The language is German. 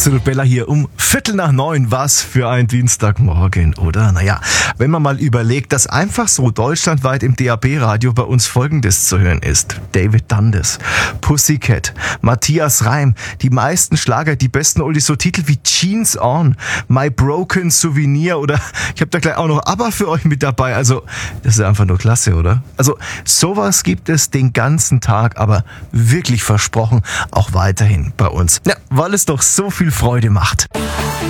Bella hier um 8:45. Was für ein Dienstagmorgen, oder? Naja, wenn man mal überlegt, dass einfach so deutschlandweit im DAB-Radio bei uns Folgendes zu hören ist. David Dundas, Pussycat, Matthias Reim, die meisten Schlager, die besten Oldies, so Titel wie Jeans On, My Broken Souvenir oder ich habe da gleich auch noch ABBA für euch mit dabei. Also, das ist einfach nur klasse, oder? Also, sowas gibt es den ganzen Tag, aber wirklich versprochen auch weiterhin bei uns. Ja, weil es doch so viel Freude macht.